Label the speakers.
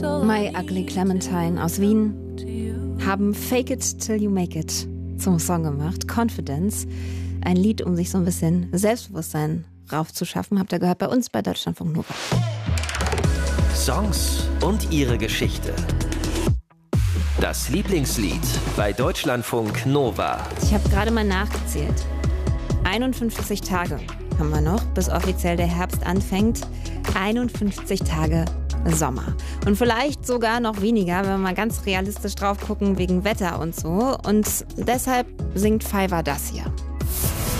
Speaker 1: My Ugly Clementine aus Wien haben Fake It Till You Make It zum Song gemacht. Confidence, ein Lied, um sich so ein bisschen Selbstbewusstsein raufzuschaffen. Habt ihr gehört bei uns bei Deutschlandfunk Nova.
Speaker 2: Songs und ihre Geschichte. Das Lieblingslied bei Deutschlandfunk Nova.
Speaker 1: Ich habe gerade mal nachgezählt. 51 Tage haben wir noch, bis offiziell der Herbst anfängt. 51 Tage Sommer. Und vielleicht sogar noch weniger, wenn wir mal ganz realistisch drauf gucken, wegen Wetter und so. Und deshalb singt Fiverr das hier.